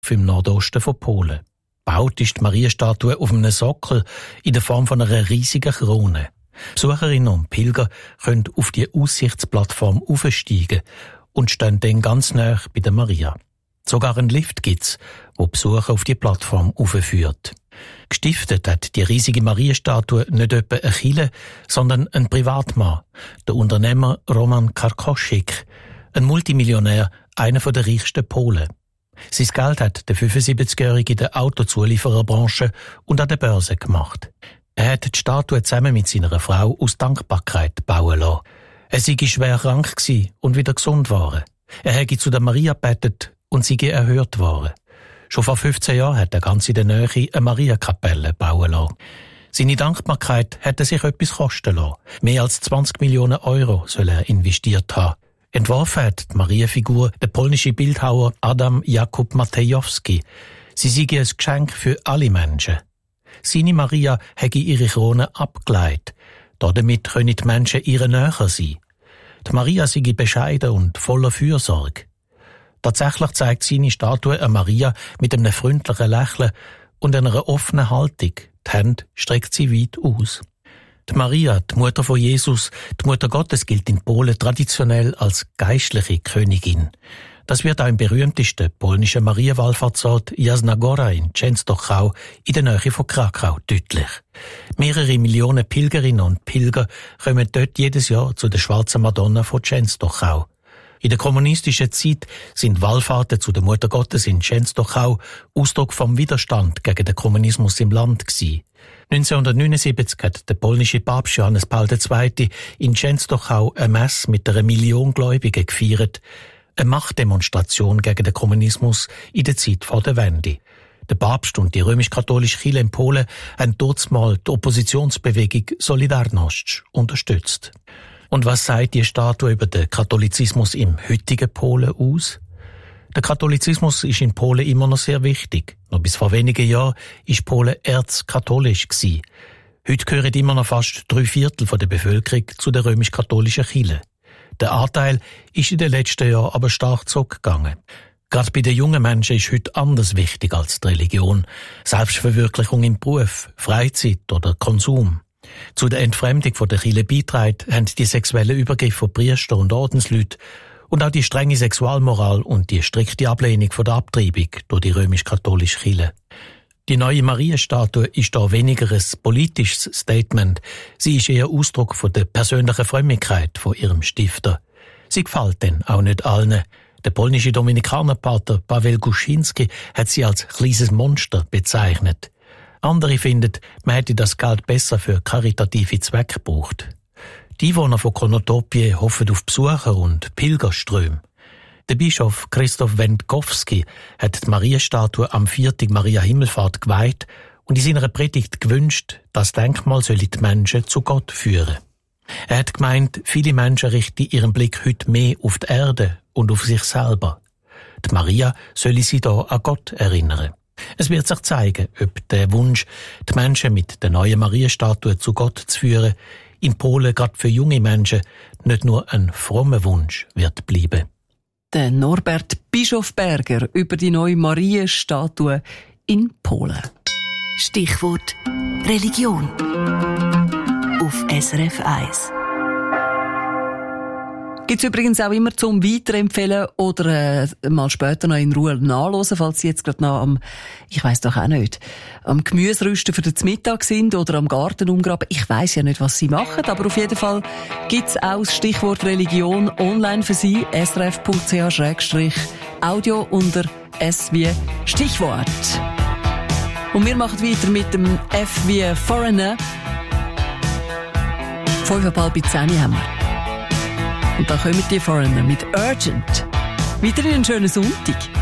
im Nordosten von Polen. Gebaut ist die Marienstatue auf einem Sockel in der Form von einer riesigen Krone. Besucherinnen und Pilger können auf die Aussichtsplattform aufsteigen und stehen dann ganz nahe bei der Maria. Sogar einen Lift gibt's, wo Besucher auf die Plattform aufführt. Gestiftet hat die riesige Marienstatue nicht etwa eine Kirche, sondern ein Privatmann, der Unternehmer Roman Karkoschik, ein Multimillionär, einer der reichsten Polen. Sein Geld hat der 75-Jährige in der Autozuliefererbranche und an der Börse gemacht. Er hat die Statue zusammen mit seiner Frau aus Dankbarkeit bauen lassen. Er sei schwer krank gewesen und wieder gesund worden. Er hätte zu der Maria gebetet und sei erhört worden. Schon vor 15 Jahren hat er ganz in der Nähe eine Mariakapelle bauen lassen. Seine Dankbarkeit hätte sich etwas kosten lassen. Mehr als 20 Millionen Euro soll er investiert haben. Entworfen hat die Marienfigur der polnische Bildhauer Adam Jakub Matejowski. Sie sei ein Geschenk für alle Menschen. Seine Maria hätte ihre Krone abgeleitet. Damit können die Menschen ihr näher sein. Die Maria sei bescheiden und voller Fürsorge. Tatsächlich zeigt seine Statue eine Maria mit einem freundlichen Lächeln und einer offenen Haltung. Die Hände streckt sie weit aus. Die Maria, die Mutter von Jesus, die Mutter Gottes, gilt in Polen traditionell als geistliche Königin. Das wird auch im berühmtesten polnischen Marienwallfahrtsort Jasna Góra in Częstochowa in der Nähe von Krakau deutlich. Mehrere Millionen Pilgerinnen und Pilger kommen dort jedes Jahr zu der schwarzen Madonna von Częstochowa. In der kommunistischen Zeit sind Wallfahrten zu der Mutter Gottes in Częstochowa Ausdruck vom Widerstand gegen den Kommunismus im Land gewesen. 1979 hat der polnische Papst Johannes Paul II. In Częstochowa eine Messe mit 1 Million Gläubigen gefeiert. Eine Machtdemonstration gegen den Kommunismus in der Zeit vor der Wende. Der Papst und die römisch-katholische Kirche in Polen haben dortmals die Oppositionsbewegung Solidarność unterstützt. Und was sagt die Statue über den Katholizismus im heutigen Polen aus? Der Katholizismus ist in Polen immer noch sehr wichtig. Noch bis vor wenigen Jahren war Polen erzkatholisch gewesen. Heute gehören immer noch fast 3/4 der Bevölkerung zu der römisch-katholischen Kirche. Der Anteil ist in den letzten Jahren aber stark zurückgegangen. Gerade bei den jungen Menschen ist heute anders wichtig als die Religion. Selbstverwirklichung im Beruf, Freizeit oder Konsum. Zu der Entfremdung von der Kirche beitragen haben die sexuellen Übergriffe von Priester und Ordensleuten und auch die strenge Sexualmoral und die strikte Ablehnung von der Abtreibung durch die römisch-katholische Kirche. Die neue Marienstatue ist da weniger ein politisches Statement. Sie ist eher Ausdruck von der persönlichen Frömmigkeit von ihrem Stifter. Sie gefällt denn auch nicht allen. Der polnische Dominikanerpater Paweł Guszynski hat sie als kleines Monster bezeichnet. Andere finden, man hätte das Geld besser für karitative Zwecke gebraucht. Die Einwohner von Konotopie hoffen auf Besucher und Pilgerströme. Der Bischof Krzysztof Wędkowski hat die Marienstatue am 4. Maria Himmelfahrt geweiht und in seiner Predigt gewünscht, das Denkmal solle die Menschen zu Gott führen. Er hat gemeint, viele Menschen richten ihren Blick heute mehr auf die Erde und auf sich selber. Die Maria solle sie da an Gott erinnern. Es wird sich zeigen, ob der Wunsch, die Menschen mit der neuen Marienstatue zu Gott zu führen, in Polen gerade für junge Menschen nicht nur ein frommer Wunsch wird bleiben. Der Norbert Bischofberger über die neue Marienstatue in Polen. Stichwort Religion auf SRF 1. Gibt's übrigens auch immer zum Weiterempfehlen oder mal später noch in Ruhe nachhören, falls Sie jetzt gerade noch am Gemüserüsten für den Mittag sind oder am Garten umgraben. Ich weiss ja nicht, was Sie machen, aber auf jeden Fall gibt's auch das Stichwort Religion online für Sie, srf.ch/audio unter S wie Stichwort. Und wir machen weiter mit dem F wie Foreigner. 5:30 haben wir. Und dann kommen die Foreigner mit Urgent. Wieder einen schönen Sonntag.